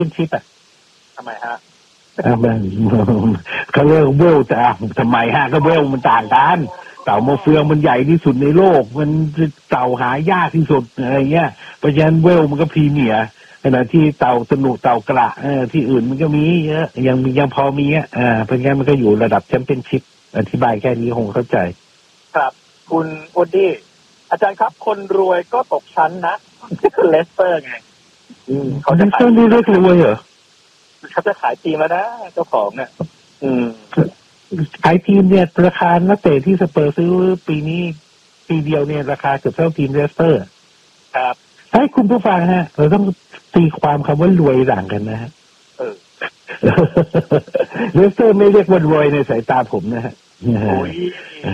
เป็นชิปอ่ะทำไมฮะเขาเรียกเวลแต่ทำไมฮะก็เวลมันต่างกันเต่ามาเฟืองมันใหญ่ที่สุดในโลกมันเต่าหายากที่สุดอะไรเงี้ยเพราะฉะนั้นเวลมันก็พรีเมียร์ขณะที่เต่าสนุกเต่ากระที่อื่นมันก็มีเยอะยังพอมีเพราะงั้นมันก็อยู่ระดับแชมเปี้ยนชิพอธิบายแค่นี้คงเข้าใจครับคุณโอดี้อาจารย์ครับคนรวยก็ตกชั้นนะเลสเตอร์ไงเขาจะขายเล็กรวยเหรอเขาจะขายทีมแล้วนะเจ้าของเนี่ยขายทีมเนี่ยราคานักเตะที่สเปอร์ซื้อปีนี้ปีเดียวเนี่ยราคาเกือบเท่าทีมเลสเตอร์ครับให้คุณผู้ฟังฮะเราต้องตีความคำว่ารวยต่างกันนะฮะเลสเตอร์ไม่เรียกว่ารวยในสายตาผมนะฮะโอ้ย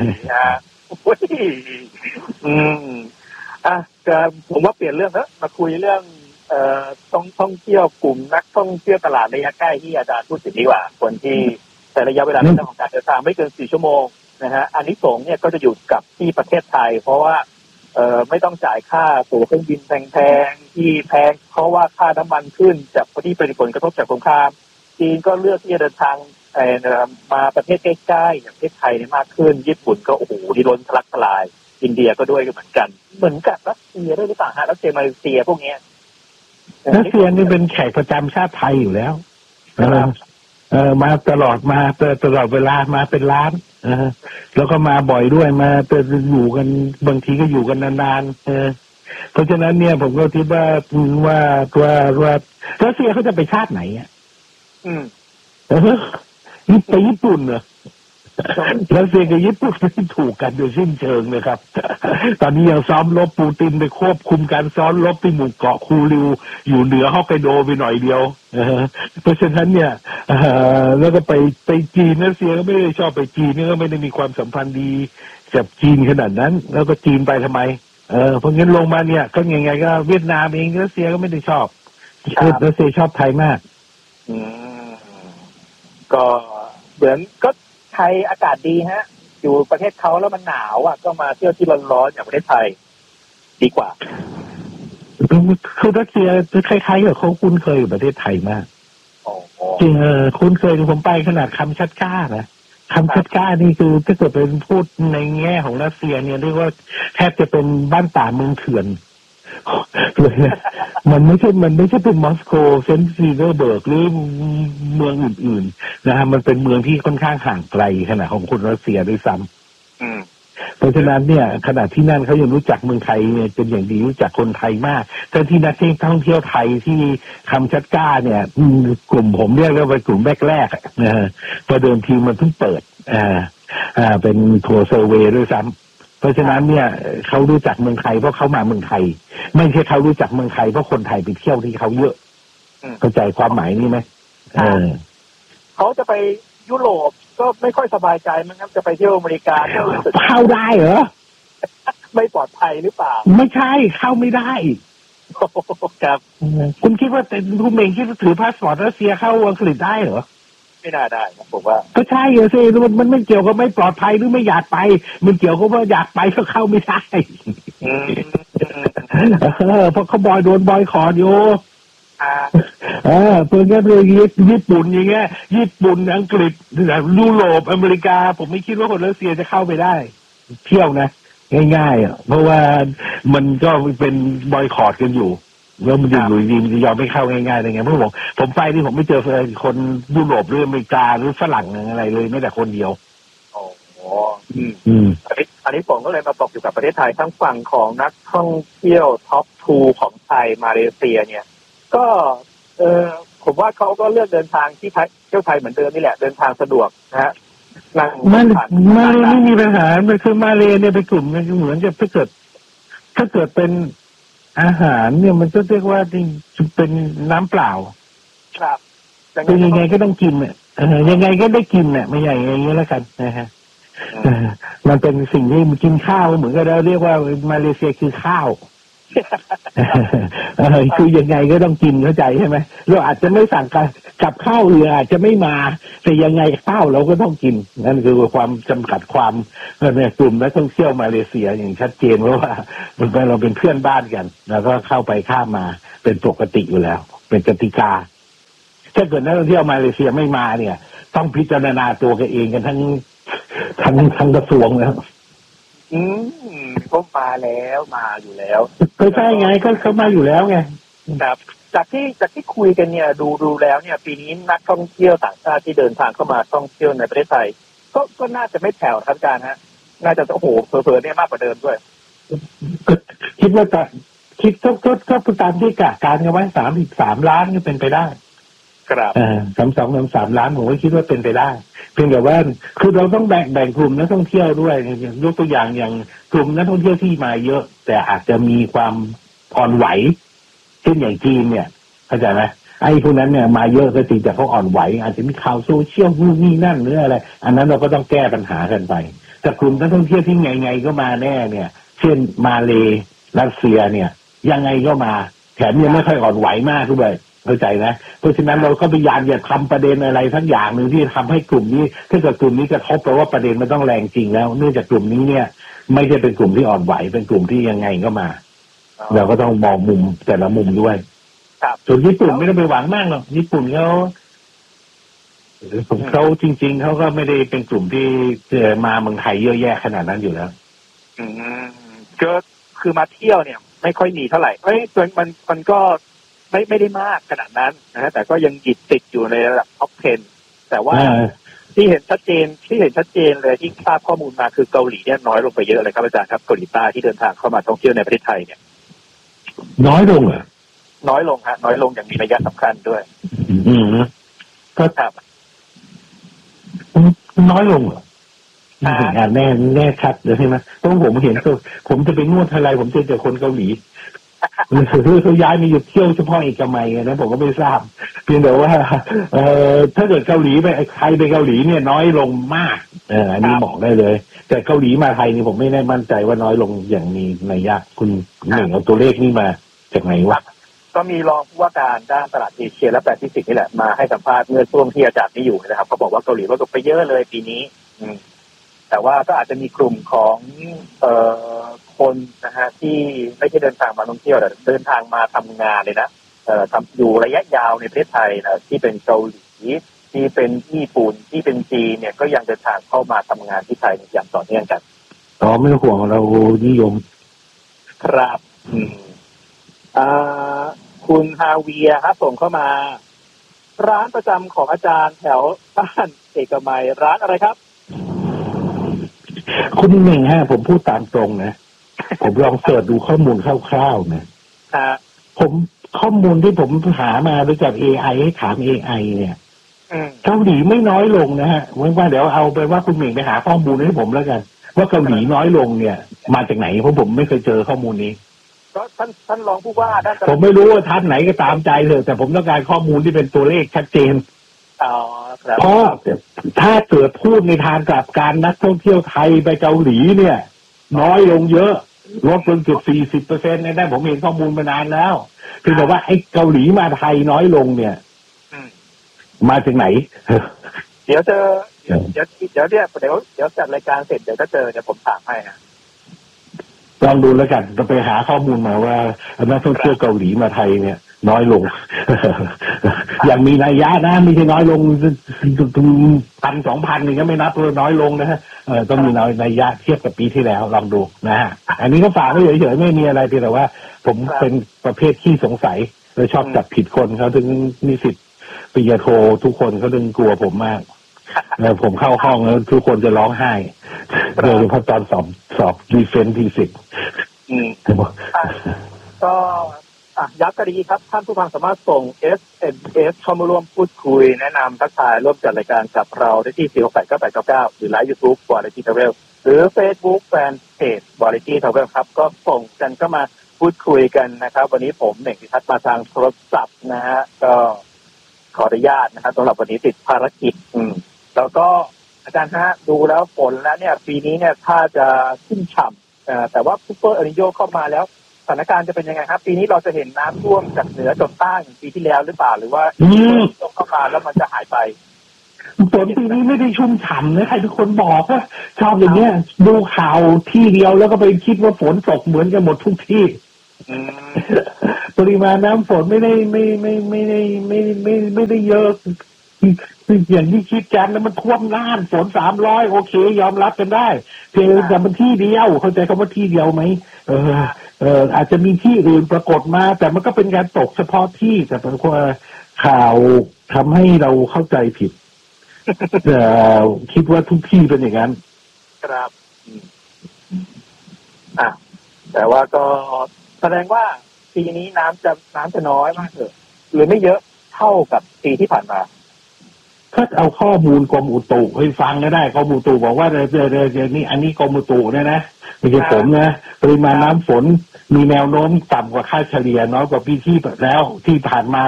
ผมว่าเปลี่ยนเรื่องแล้วมาคุยเรื่องท่องเที่ยวกลุ่มนักท่องเที่ยวตลาดระยะใกล้ที่อาจารย์พูดถึงดีกว่าคนที่แต่ระยะเวลาในของการเดินทางไม่เกิน4 ชั่วโมงนะฮะอันนี้สงเนี่ยก็จะอยู่กับที่ประเทศไทยเพราะว่าไม่ต้องจ่ายค่าตั๋วเครื่องบินแพงๆที่แพงเพราะว่าค่าน้ำมันขึ้นจากที่เป็นผลกระทบจากสงครามจีนก็เลือกที่จะเดินทางมาประเทศใกล้ๆอย่างประเทศไทยเนี่ยมากขึ้นญี่ปุ่นก็โอ้โหที่ล้นทะลักทลายอินเดียก็ด้วยเหมือนกันเหมือนกับรัสเซียด้วยหรือเปล่าฮะรัสเซียมาเลเซียพวกนี้รัสเซียนี่เป็นแขกประจำชาติไทยอยู่แล้วมาตลอดเวลามาเป็นล้านแล้วก็มาบ่อยด้วยมาอยู่กันบางทีก็อยู่กันนานๆเพราะฉะนั้นเนี่ยผมก็คิดว่ารัสเซียเขาจะไปชาติไหนไปญี่ปุ่นเหรอรัสเซียกับญี่ปุ่นไม่ถูกกันโดยสิ้นเชิงเลยครับตอนนี้ยังซ้อมรบปูตินไปควบคุมการซ้อมรบที่หมู่เกาะคูริวอยู่เหนือฮอกไกโดไปหน่อยเดียวเพราะฉะนั้นเนี่ยแล้วก็ไปจีนรัสเซียก็ไม่ได้ชอบไปจีนนี่ก็ไม่ได้มีความสัมพันธ์ดีกับจีนขนาดนั้นแล้วก็จีนไปทำไมเพราะงั้นลงมาเนี่ยก็ยังไงก็เวียดนามเองรัสเซียก็ไม่ได้ชอบรัสเซียชอบไทยมากก็เหมือนก็ไทยอากาศดีฮะอยู่ประเทศเขาแล้วมันหนาวก็มาเที่ยวที่ร้อนๆอย่างประเทศไทยดีกว่าคือรัสเซียคล้ายๆกับเขาคุ้นเคยกับประเทศไทยมากจริงคุ้นเคยผมไปขนาดคำชัดก้านะคำชัดก้านี่คือถ้าเกิดเป็นพูดในแง่ของรัสเซียเนี่ยเรียกว่าแทบจะเป็นบ้านป่าเมืองเถื่อนเลยนะมันไม่ใช่เป็นมอสโกเซนต์ปีเตอร์เบิร์กหรือเมืองอื่นๆนะฮะมันเป็นเมืองที่ค่อนข้างห่างไกลขนาดของคนรัสเซียด้วยซ้ำเพราะฉะนั้นเนี่ยขณะที่นั่นเขายังรู้จักเมืองไทยเนี่ยเป็นอย่างดีรู้จักคนไทยมากแต่ที่นักท่องเที่ยวไทยที่คำชัดก้าเนี่ยกลุ่มผมเรียกว่าเป็นกลุ่มแรกๆนะฮะพอเดิมทีมันเพิ่งเปิดเป็นทัวร์เซอร์เวย์ด้วยซ้ำเพราะฉะนั้นเนี่ยเขารู้จักเมืองไทยเพราะเขามาเมืองไทยไม่ใช่เขารู้จักเมืองไทยเพราะคนไทยไปเที่ยวที่เขาเยอะเข้าใจความหมายนี่ไหมเขาจะไปยุโรปก็ไม่ค่อยสบายใจมันครับจะไปเที่ยวอเมริกาเข้าได้เหรอไม่ปลอดภัยหรือเปล่าไม่ใช่เข้าไม่ได้ครับคุณคิดว่าเป็นคุณเองคิดว่าถือพาสปอร์ตรัสเซียเข้าอังกฤษได้เหรอไม่น่าได้นะผมว่าก็ใช่เหรอสิมันไม่เกี่ยวกับไม่ปลอดภัยหรือไม่อยากไปมันเกี่ยวกับว่าอยากไปก็เข้าไม่ได้เพราะเขาโดนบอยคอร์ดอยู่เพื่อนก็เลยญี่ปุ่นอย่างเงี้ยญี่ปุ่นอังกฤษยุโรปอเมริกาผมไม่คิดว่าคนรัสเซียจะเข้าไปได้เที่ยวนะง่ายๆเพราะว่ามันก็เป็นบอยคอร์ดกันอยู่แล้วมันอยู่ดีมันจะยอมไม่เข้าง่ายๆได้ไงเพราะผมไปที่ผมไม่เจอคนยุโรปหรืออเมริกาหรือฝรั่งอะไรเลยไม่แต่คนเดียวอันนี้ผมก็เลยมาตกอยู่กับประเทศไทยทั้งฝั่งของนักท่องเที่ยวท็อป2ของไทยมาเลเซียเนี่ยก็ผมว่าเขาก็เลือกเดินทางที่เที่ยวไทยเหมือนเดิมนี่แหละเดินทางสะดวกนะฮะไม่มีปัญหาคือมาเลเนี่ยเป็นกลุ่มเหมือนกับถ้าเกิดเป็นอาหารเนี่ยมันก็เรียกว่าเป็นน้ำเปล่าครับเป็นยังไงก็ต้องกินเนี่ยยังไงก็ได้กินเนี่ยไม่ใหญ่อย่างนี้แล้วกันนะฮะมันเป็นสิ่งที่มันกินข้าวเหมือนกับเราเรียกว่ามาเลเซียคือข้าวคือยังไงก็ต้องกินเข้าใจใช่ไหมเราอาจจะไม่สั่งกับข้าวเรืออาจจะไม่มาแต่ยังไงข้าวเราก็ต้องกินนั่นคือความจำกัดความในกลุ่มนักท่องเที่ยวมาเลเซียอย่างชัดเจนว่าเราเป็นเพื่อนบ้านกันแล้วก็เข้าไปข้ามมาเป็นปกติอยู่แล้วเป็นกติกาถ้าเกิดนักท่องเที่ยวมาเลเซียไม่มาเนี่ยต้องพิจารณาตัวกันเองกันทั้งกระทรวงแล้วก็มาแล้วมาอยู่แล้วก็ใช่ไงก็เขามาอยู่แล้วไงครับจากที่คุยกันเนี่ยดูแล้วเนี่ยปีนี้นักท่องเที่ยวต่างชาติที่เดินทางเข้ามาท่องเที่ยวในประเทศไทยก็น่าจะไม่แผ่วทันการฮะน่าจะโอ้โหเผลอๆเนี่ยมากกว่าเดิมด้วยคิดว่าคิดก็ตามที่กะการกันไว้33 ล้านก็เป็นไปได้ครับ 32-33 ล้านผมก็คิดว่าเป็นไปได้เพียงแต่ว่าคือเราต้องแบ่งกลุ่มนักท่องเที่ยวด้วยยกตัวอย่างกลุ่มนักท่องเที่ยวที่มาเยอะแต่อาจจะมีความอ่อนไหวเช่นอย่างจีนเนี่ยเข้าใจไหมไอ้พวกนั้นเนี่ยมาเยอะก็จริงแต่เขาอ่อนไหวอาจจะมีข่าวโซเชียลนู่นนี่นั่นหรืออะไรอันนั้นเราก็ต้องแก้ปัญหากันไปแต่กลุ่มนักท่องเที่ยวที่ไงก็มาแน่เนี่ยเช่นมาเลรัสเซียเนี่ยยังไงก็มาแถมยังไม่ค่อยอ่อนไหวมากด้วยเข้าใจนะเพราะฉะนั้นเราก็พยายามอย่าทำประเด็นอะไรทั้งอย่างหนึ่งที่ทำให้กลุ่มนี้ถ้าเกิดกลุ่มนี้กระทบแปลว่าประเด็นมันต้องแรงจริงแล้วเนื่องจากกลุ่มนี้เนี่ยไม่ใช่เป็นกลุ่มที่อ่อนไหวเป็นกลุ่มที่ยังไงก็มาเราก็ต้องมองมุมแต่ละมุมด้วยส่วนญี่ปุ่นไม่ต้องไปหวังมากหรอกญี่ปุ่นเขาจริงๆเขาก็ไม่ได้เป็นกลุ่มที่มาเมืองไทยเยอะแยะขนาดนั้นอยู่แล้วก็คือมาเที่ยวเนี่ยไม่ค่อยมีเท่าไหร่ส่วนมันก็ไม่ได้มากขนาดนั้นนะแต่ก็ยังติดอยู่ในระดับท็อป 10แต่ว่าที่เห็นชัดเจนเลยที่ทราบข้อมูลมาคือเกาหลีเนี่ยน้อยลงไปเยอะเลยครับอาจารย์ครับเกาหลีใต้ที่เดินทางเข้ามาท่องเที่ยวในประเทศไทยเนี่ยน้อยลงเหรอน้อยลงฮะน้อยลงอย่างมีนัยสำคัญด้วยก็ครับน้อยลงเหรอแน่ชัดเลยใช่ไหมต้องผมเห็นผมจะไปนวดอะไรผมเจอคนเกาหลีเขาย้ายมาอยู่เที่ยวเฉพาะเอกมัยนะผมก็ไม่ทราบเพียงแต่ว่าถ้าเกิดเกาหลีไปใครไปเกาหลีเนี่ยน้อยลงมากอันนี้บอกได้เลยแต่เกาหลีมาไทยนี่ผมไม่แน่มั่นใจว่าน้อยลงอย่างมีนัยยะคุณหนึ่งเอาตัวเลขนี่มาจากไหนวะก็มีรองผู้ว่าการด้านตลาดเอเชียและแปซิฟิกนี่แหละมาให้สัมภาษณ์เมื่อช่วงที่อาจารย์ไม่อยู่นะครับเขาบอกว่าเกาหลีลดลงไปเยอะเลยปีนี้แต่ว่าก็อาจจะมีกลุ่มของคนนะฮะที่ไม่ใช่เดินทางมาท่องเที่ยวแต่เดินทางมาทำงานเลยนะทำอยู่ระยะยาวในประเทศไทยนะที่เป็นเกาหลีที่เป็นญี่ปุ่นที่เป็นจีนเนี่ยก็ยังเดินทางเข้ามาทำงานที่ไทยอย่างต่อเนื่องกันไม่ห่วงเรานิยมครับคุณฮาเวียครับส่งเข้ามาร้านประจำของอาจารย์แถวบ้านเอกมัยร้านอะไรครับคุณหนึ่งฮะผมพูดตามตรงนะผมลองเสิร์ชดูข้อมูลคร่าวๆนะผมข้อมูลที่ผมหามาโดยจาก AI ให้ถาม AI เนี่ยเกาหลีไม่น้อยลงนะฮะว่าเดี๋ยวเอาไปว่าคุณหนึ่งไปหาข้อมูลให้ผมแล้วกันว่าเกาหลีน้อยลงเนี่ยมาจากไหนเพราะผมไม่เคยเจอข้อมูลนี้ก็ท่านรองผู้ว่าด้านผมไม่รู้ว่าท่านไหนก็ตามใจเลยแต่ผมต้องการข้อมูลที่เป็นตัวเลขชัดเจนเพราะถ้าเกิดพูดในทางกลับการนักท่องเที่ยวไทยไปเกาหลีเนี่ยน้อยลงเยอะลดลงเกือบ40%เนี่ยได้ผมเห็นข้อมูลมานานแล้วคือแต่ว่าไอ้เกาหลีมาไทยน้อยลงเนี่ยมาจากไหนเดี๋ยวจัดรายการเสร็จเดี๋ยวจะเจอเดี๋ยวผมถามให้ฮะลองดูแล้วกันจะไปหาข้อมูลมาว่านักท่องเที่ยวเกาหลีมาไทยเนี่ยน้อยลง อย่างมีนัยยะนะไม่ใช่น้อยลง1,000-2,000นี่ก็ไม่นับเลยน้อยลงนะฮะต้องมีนัยยะเทียบกับปีที่แล้วลองดูนะฮะอันนี้ก็ฝากไว้เฉยๆไม่มีอะไรเพียงแต่ว่าผมเป็นประเภทขี้สงสัยเลยชอบจับผิดคนเขาถึงนิสิตปริญญาโททุกคนเขาถึงกลัวผมมากผมเข้าห้องแล้วทุกคนจะร้องไห้โดยเฉพาะตอนสอบดีเฟนซ์ที10 ก็ย้ำกันดีครับท่านผู้ฟังสามารถส่ง SMS เข้ามาร่วมพูดคุยแนะนำทักทายร่วมจัดรายการกับเราได้ที่ 4689899 หรือไลฟ์ YouTube Variety Travel หรือ Facebook Fanpage Variety Travel ครับก็ส่งกันก็มาพูดคุยกันนะครับวันนี้ผมเน่งพิทักษ์มาทางโทรศัพท์นะฮะก็ขออนุญาตนะครับสำหรับวันนี้ติดภารกิจแล้วก็อาจารย์ฮะดูแล้วฝนแล้วเนี่ยปีนี้เนี่ยถ้าจะขึ้นฉ่ำแต่ว่าซุปเปอร์เอลนิโญเข้ามาแล้วสถานการณ์จะเป็นยังไงครับปีนี้เราจะเห็นน้ำท่วมจากเหนือจนใต้อย่างปีที่แล้วหรือเปล่าหรือว่าตกเข้ามาแล้วมันจะหายไปฝนปีนี้ไม่ได้ชุ่มฉ่ำนะใครทุกคนบอกว่าชอบอย่างเงี้ยดูข่าวที่เดียวแล้วก็ไปคิดว่าฝนตกเหมือนกันหมดทุกที่ปริมาณน้ำฝนไม่ได้เยอะอย่างที่คิดกันแล้วมันท่วมน่านฝน300โอเคยอมรับกันได้เพียงแต่มันที่เดียวเข้าใจคำว่าที่เดียวไหมอาจจะมีที่อื่นปรากฏมาแต่มันก็เป็นการตกเฉพาะที่แต่เป็นข่าวทำให้เราเข้าใจผิดคิดว่าทุกที่เป็นอย่างนั้นครับแต่ว่าก็แสดงว่าปีนี้น้ำจะน้อยมากเลยหรือไม่เยอะเท่ากับปีที่ผ่านมาถ้าเอาข้อมูลกรมอุตุให้ฟังก็ได้กรมอุตุบอกว่าเดี๋ยวนี้อันนี้กรมอุตุนะไม่ใช่ผมนะปริมาณน้ำฝนมีแนวโน้มต่ำกว่าค่าเฉลี่ยน้อยกว่าปีที่แล้วที่ผ่านมา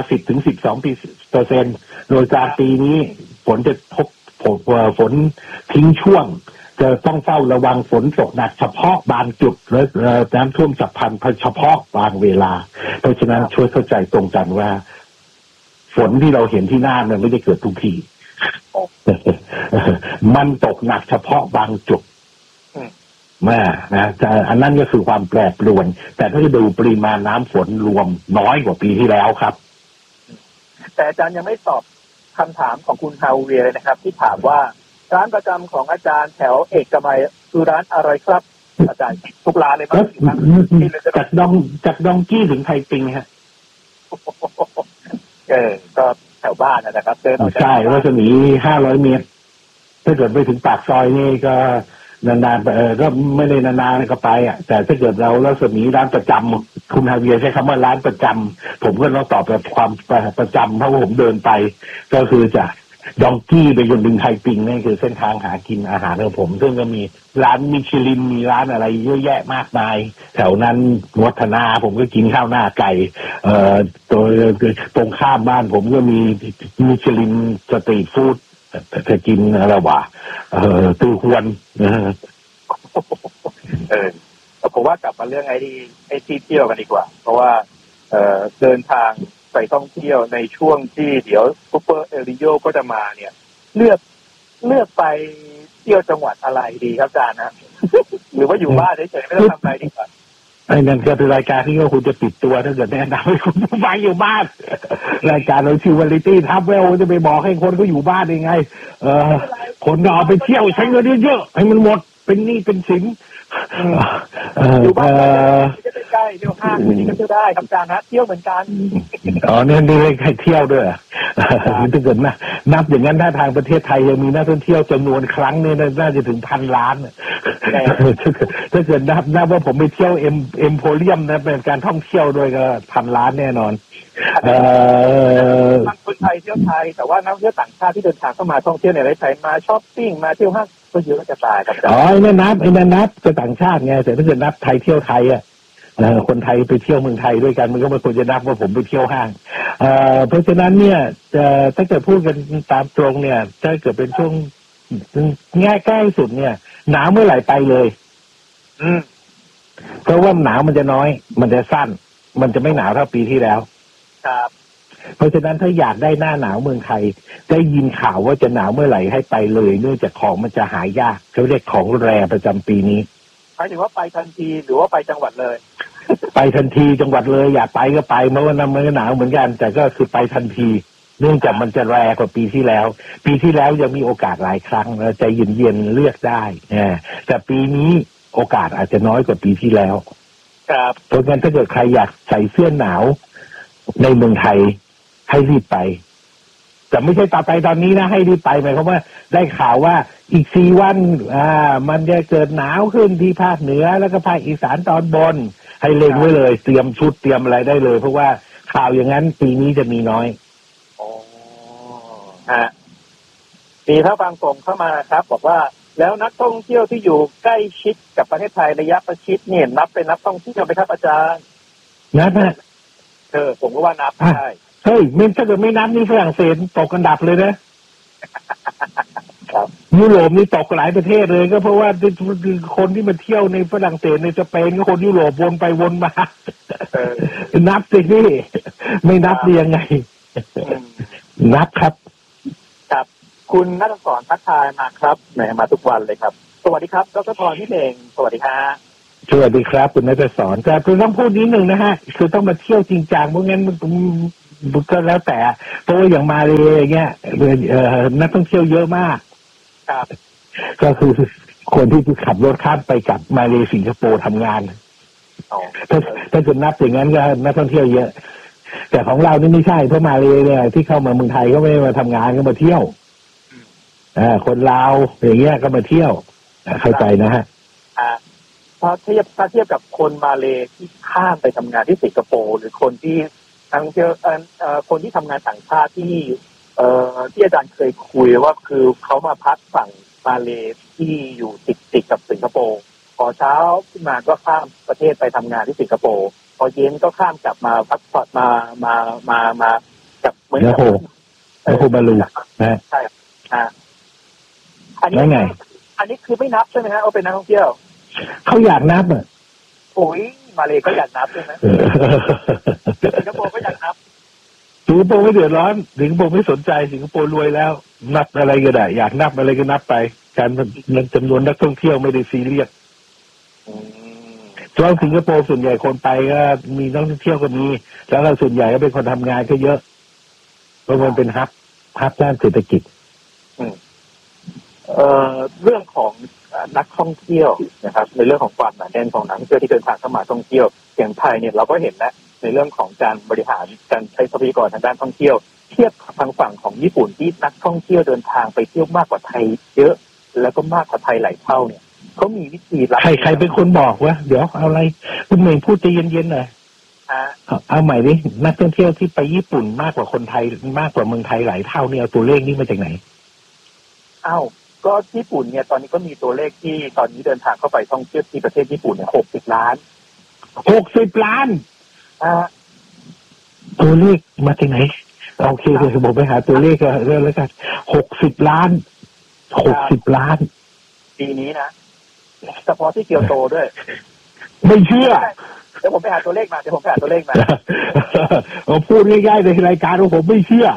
10-12%โดยการปีนี้ฝนจะฝนทิ้งช่วงจะต้องเฝ้าระวังฝนตกหนักเฉพาะบางจุดและน้ำท่วมฉับพลันเฉพาะบางเวลาเพราะฉะนั้นช่วยเข้าใจตรงกันว่าฝนที่เราเห็นที่น่านมันไม่ได้เกิดทุกที่มันตกหนักเฉพาะบางจุดนะอันนั้นก็คือความแปรปรวนแต่ถ้าจะดูปริมาณน้ำฝนรวมน้อยกว่าปีที่แล้วครับแต่อาจารย์ยังไม่ตอบคำถามของคุณฮาวเวียเลยนะครับที่ถามว่าร้านประจำของอาจารย์แถวเอกมัยคือร้านอะไรครับอาจารย์ทุกร้านเลยมั้งจากดองกี้ถึงไทยปิงฮะก็แถวบ้านนะครับใช่รัศมี500 เมตรถ้าเกิดไปถึงปากซอยนี่ก็นานๆก็ไม่ได้นานๆก็ไปแต่ถ้าเกิดเรารัศมีร้านประจำคุณฮาเวียใช้คำว่าร้านประจำผมก็ต้องตอบแบบความประจำเพราะผมเดินไปก็คือจะดองกี้ไปจนถึงไทยปิงนี่คือเส้นทางหากินอาหารของผมซึ่งก็มีร้านมิชลินมีร้านอะไรเยอะแยะมากมายแถวนั้นวัฒนาผมก็กินข้าวหน้าไก่ตัวตรงข้ามบ้านผมก็มีมิชลินสตรีทฟู้ดจะกินอะไรวะตู้ควนผมว่ากลับมาเรื่องไอ้ที่เที่ยวกันดีกว่าเพราะว่าเดินทางไปท่องเที่ยวในช่วงที่เดี๋ยวซูเปอร์เอลิโยก็จะมาเนี่ยเลือกไปเที่ยวจังหวัดอะไรดีครับอาจารย์นะหรือว่าอยู่บ้านเฉยๆไม่ต้องทำอะไรดีกว่าไอ้นั่นก็เป็นรายการที่ก็คุณจะปิดตัวถ้าเกิดแนะนำให้คุณไปอยู่บ้านรายการเราชื่อวาไรตี้ทับเวลจะไปบอกให้คนเขาอยู่บ้านยังไงคนก็เอาไปเที่ยวใช้เงินเยอะๆให้มันหมดเป็นหนี้เป็นสินอยู่บ้านใกล้เที่ยวห้างนี่ก็เที่ยวได้ครับอาจารย์นะเที่ยวเหมือนกันเนี่ยนี่ให้เที่ยวด้วยถ้าเกิดนับอย่างนั้นถ้าทางประเทศไทยยังมีนักท่องเที่ยวจำนวนครั้งเนี่ยน่าจะถึง1,000 ล้านถ้าเกิดนับว่าผมไปเที่ยวเอ็มโพเรียมนะเป็นการท่องเที่ยวด้วยก็1,000 ล้านแน่นอนคนไทยเที่ยวไทยแต่ว่านักท่องเที่ยวต่างชาติที่เดินทางเข้ามาท่องเที่ยวในประเทศไทยมาช้อปปิ้งมาเที่ยวห้างก็เยอะจะตายครับไอ้นั่นนับจะต่างชาติไงแต่ถ้าเกิดนับไทยเที่ยวไทยคนไทยไปเที่ยวเมืองไทยด้วยกันมันก็ไม่ควรจะนับว่าผมไปเที่ยวห้างเพราะฉะนั้นเนี่ยถ้าเกิดพูดกันตามตรงเนี่ยถ้าเกิดเป็นช่วงง่ายใกล้สุดเนี่ยหนาวเมื่อไหร่ไปเลยเพราะว่าหนาวมันจะน้อยมันจะสั้นมันจะไม่หนาวเท่าปีที่แล้วครับเพราะฉะนั้นถ้าอยากได้หน้าหนาวเมืองไทยได้ยินข่าวว่าจะหนาวเมื่อไหร่ให้ไปเลยเนื่องจากของมันจะหายากเขาเรียกของแรประจำปีนี้หมายถึงว่าไปทันทีหรือว่าไปจังหวัดเลยไปทันทีจังหวัดเลยอยากไปก็ไปเพราะว่ามันก็หนาวเหมือนกันแต่ก็คือไปทันทีเนื่องจากมันจะแรงกว่าปีที่แล้วยังมีโอกาสหลายครั้งเราใจเย็นๆเลือกได้แต่ปีนี้โอกาสอาจจะน้อยกว่าปีที่แล้วครับเพราะงั้นถ้าเกิดใครอยากใส่เสื้อหนาวในเมืองไทยให้รีบไปแต่ไม่ใช่ต่อไปตอนนี้นะให้รีบไปหมายความว่าได้ข่าวว่าอีก4 วันมันจะเกิดหนาวขึ้นที่ภาคเหนือแล้วก็ภาคอีสานตอนบนให้เล็งไว้เลยเตรียมชุดเตรียมอะไรได้เลยเพราะว่าข่าวอย่างนั้นปีนี้จะมีน้อยมีท่าบางส่งเข้ามาครับบอกว่าแล้วนักท่องเที่ยวที่อยู่ใกล้ชิดกับประเทศไทยระยะประชิดเนี่ยนับเป็นนักท่องเที่ยวไหมครับอาจารย์นับนะผมก็ว่านับใช่เฮ้ยถ้าเกิดไม่นับนี่ฝรั่งเศสตกอันดับเลยนะยุโรปนี่ตกหลายประเทศเลยก็เพราะว่าคนที่มาเที่ยวในฝรั่งเศสในสเปนก็คนยุโรปวนไปวนมานับสินี่ไม่นับได้ยังไงนับครับครับคุณณัฐศรทักทายมาครับแหมมาทุกวันเลยครับสวัสดีครับดร.พรพี่เองสวัสดีครับสวัสดีครับคุณนัทสอนแต่คุณต้องพูดนิดหนึ่งนะฮะคือต้องมาเที่ยวจริงจังเพราะงั้นมันก็แล้วแต่เพราะว่าอย่างมาเลอย่างเงี้ยนักท่องเที่ยวเยอะมากครับก็คือคนที่ขับรถข้ามไปกับมาเลสิงคโปร์ทำงานถ้าเกิดนับอย่างนั้นก็นักท่องเที่ยวเยอะแต่ของเรานี่ไม่ใช่เพราะมาเลเนี่ยที่เข้ามาเมืองไทยก็ไม่ได้มาทำงานก็มาเที่ยวคนลาวอย่างเงี้ยก็มาเที่ยวเข้าใจนะฮะถ้าเทียบกับคนมาเลที่ข้ามไปทำงานที่สิงคโปร์หรือคนที่ทั้งเที่ยวคนที่ทำงานต่างชาติที่อาจารย์เคยคุยว่าคือเขามาพักฝั่งมาเลที่อยู่ติดกับสิงคโปร์พอเช้าขึ้นมาก็ข้ามประเทศไปทำงานที่สิงคโปร์พอเย็นก็ข้ามกลับมาพักผ่อนมากับเหมือนกับบาลูนะใช่อันนี้คือไม่นับใช่ไหมฮะเอาเป็นนักท่องเที่ยวเขาอยากนับอ่ะโอ้ยมาเลยก็อยากนับใช่ไหมสิงคโปร์ก็อยากนับสิงคโปร์ไม่เดือดร้อนสิงคโปร์ไม่สนใจสิงคโปร์รวยแล้วนับอะไรก็ได้อยากนับอะไรก็นับไปการจำนวนนักท่องเที่ยวไม่ได้ซีเรียสเพราะสิงคโปร์ส่วนใหญ่คนไปก็มีนักท่องเที่ยวก็มีแล้วก็ส่วนใหญ่ก็เป็นคนทำงานก็เยอะเพราะมันเป็นฮับด้านเศรษฐกิจเรื่องของนักท่องเที่ยวนะครับในเรื่องของความหนาแน่นของนักท่องเที่ยวที่เดินทางเข้ามาท่องเที่ยวอย่างไทยเนี่ยเราก็เห็นแล้วในเรื่องของการบริหารการใช้ทรัพยากรทางด้านท่องเที่ยวเทียบกับทางฝั่งของญี่ปุ่นที่นักท่องเที่ยวเดินทางไปเที่ยวมากกว่าไทยเยอะแล้วก็มากกว่าไทยหลายเท่าเนี่ยเขามีวิธีรับใครเป็นคนบอกวะเดี๋ยวเอาอะไรคุณเมย์พูดใจเย็นๆหน่อยเอาใหม่ดินักท่องเที่ยวที่ไปญี่ปุ่นมากกว่าคนไทยมากกว่าเมืองไทยหลายเท่าเนี่ยตัวเลขนี้มาจากไหนก็ญี่ปุ่นเนี่ยตอนนี้ก็มีตัวเลขที่ตอนนี้เดินทางเข้าไปท่องเที่ยวที่ประเทศญี่ปุ่นเนี่ย60 ล้านตัวเลขมาจากไหนโอเคเดี๋ยวผมไปหาตัวเลขกันแล้วกัน60 ล้านปีนี้นะเฉพาะที่เกียวโตด้วยไม่เชื่อเดี๋ยวผมไปหาตัวเลขมาพูดง่ายๆในรายการว่าผมไม่เชื่อ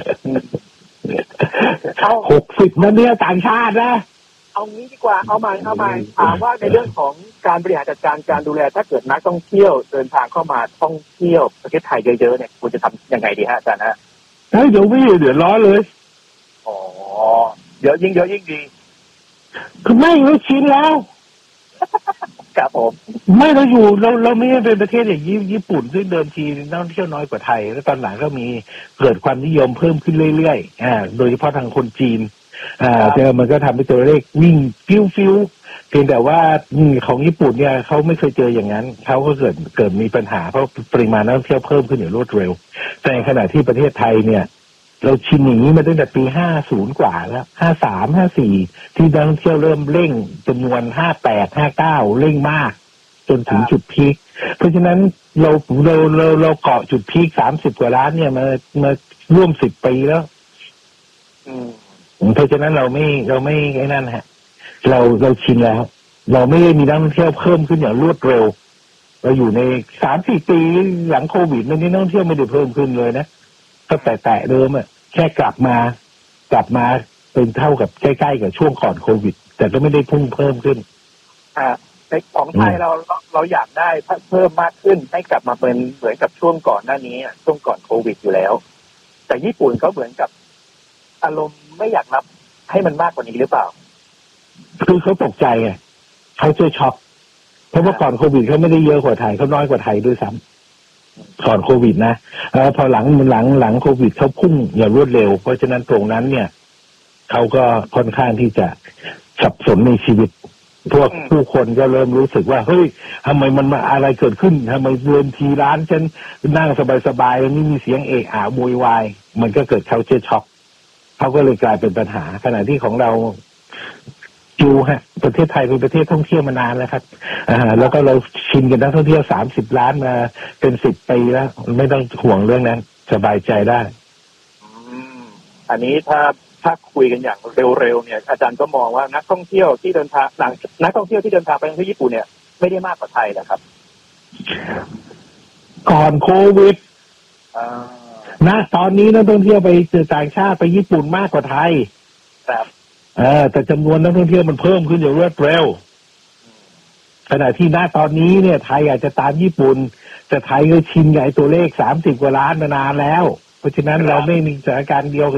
60นั่นเนี่ยต่างชาตินะเอางี้ดีกว่าเอาใหม่ถามว่าในเรื่องของการบริหารจัดการการดูแลถ้าเกิดนักท่องเที่ยวเดินทางเข้ามาท่องเที่ยวประเทศไทยเยอะๆเนี่ยคุณจะทำยังไงดีฮะอาจารย์ฮะเดี๋ยวไม่เดือดร้อนเลยเยอะยิ่งดีคือไม่เราชินแล้วครับผมไม่เราอยู่เราไม่ได้เป็นประเทศอย่างญี่ปุ่นซึ่งเดิมทีนักท่องเที่ยวน้อยกว่าไทยแล้วตอนหลังก็มีเกิดความนิยมเพิ่มขึ้นเรื่อยๆโดยเฉพาะทางคนจีนมันก็ทำให้ตัวเลขวิ่งฟิวเพียงแต่ว่าของญี่ปุ่นเนี่ยเขาไม่เคยเจออย่างนั้นเขาก็เกิดมีปัญหาเพราะปริมาณนักท่องเที่ยวเพิ่มขึ้นอย่างรวดเร็วแต่ในขณะที่ประเทศไทยเนี่ยเราชินอย่างนี้มาตั้งแต่ปี50กว่าแล้ว53 54ที่นักท่องเที่ยวเริ่มเร่งจำนวน58 59เร่งมากจนถึงจุดพีคเพราะฉะนั้นเราเกาะจุดพีค30 กว่าล้านเนี่ยมาร่วม10 ปีแล้วเพราะฉะนั้นเราไม่ไอ้นั่นฮะเราชินแล้วเราไม่ได้มีนักท่องเที่ยวเพิ่มขึ้นอย่างรวดเร็วเราอยู่ใน 3-4 ปีหลังโควิดนักท่องเที่ยวไม่ได้เพิ่มขึ้นเลยนะก็แต่เดิมอ่ะแค่กลับมาเป็นเท่ากับใกล้ๆกับช่วงก่อนโควิดแต่ก็ไม่ได้พุ่งเพิ่มขึ้นในของไทยเราอยากได้เพิ่มมากขึ้นให้กลับมาเป็นเหมือนกับช่วงก่อนหน้านี้ช่วงก่อนโควิดอยู่แล้วแต่ญี่ปุ่นก็เหมือนกับอารมณ์ไม่อยากรับให้มันมากกว่านี้หรือเปล่าคือเขาตกใจไงเขาเจอช็อกเพราะว่าก่อนโควิดเขาไม่ได้เยอะกว่าไทยเขาน้อยกว่าไทยด้วยซ้ำก่อนโควิดนะพอหลังโควิดเขาพุ่งอย่างรวดเร็วเพราะฉะนั้นตรงนั้นเนี่ยเขาก็ค่อนข้างที่จะสับสนในชีวิตพวกผู้คนก็เริ่มรู้สึกว่าเฮ้ยทำไมมันมาอะไรเกิดขึ้นทำไมเดินทีร้านฉันนั่งสบายๆแล้วนี่มีเสียงเอะอะโวยวายมันก็เกิดเขาเจอช็อกเขาก็เลยกลายเป็นปัญหาขณะที่ของเราประเทศไทยเป็นประเทศท่องเที่ยวมานานแล้วครับแล้วก็เราชินกันนักท่องเที่ยว30 ล้านมาเป็น10 ปีแล้วไม่ต้องห่วงเรื่องนั้นสบายใจได้อันนี้ถ้าคุยกันอย่างเร็วๆเนี่ยอาจารย์ก็มองว่านักท่องเที่ยวที่เดินทางนักท่องเที่ยวที่เดินทางไปที่ญี่ปุ่นเนี่ยไม่ได้มากกว่าไทยนะครับก่อนโควิดตอนนี้นักท่องเที่ยวไปต่างชาติไปญี่ปุ่นมากกว่าไทยครับแต่จำนวนนักท่องเที่ยวมันเพิ่มขึ้นอย่างรวดเร็วขณะที่ณตอนนี้เนี่ยไทยอาจจะตามญี่ปุ่นแต่ไทยก็ชินกับตัวเลข30 กว่าล้านมานานแล้วเพราะฉะนั้นเราไม่มีสถานการณ์เดียวกับ